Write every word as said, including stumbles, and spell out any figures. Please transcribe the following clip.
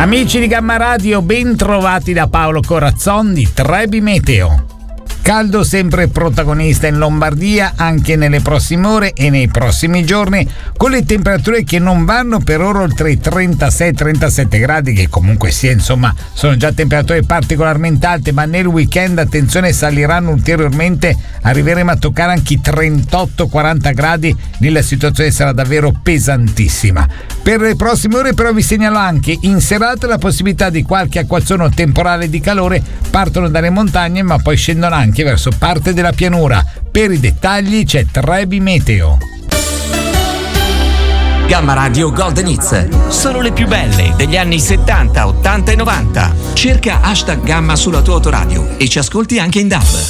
Amici di Gamma Radio, ben trovati da Paolo Corazzon di Trebi Meteo. Caldo sempre protagonista in Lombardia anche nelle prossime ore e nei prossimi giorni, con le temperature che non vanno per ora oltre i trentasei trentasette gradi, che comunque sia, insomma, sono già temperature particolarmente alte, ma nel weekend, attenzione, saliranno ulteriormente, arriveremo a toccare anche i trentotto quaranta gradi, lì la situazione sarà davvero pesantissima. Per le prossime ore però vi segnalo anche in serata la possibilità di qualche acquazzone temporale di calore, partono dalle montagne ma poi scendono anche verso parte della pianura. Per i dettagli c'è Trebi Meteo. Gamma Radio Golden Hits, solo le più belle degli anni settanta, ottanta e novanta. Cerca hashtag Gamma sulla tua autoradio e ci ascolti anche in D A B.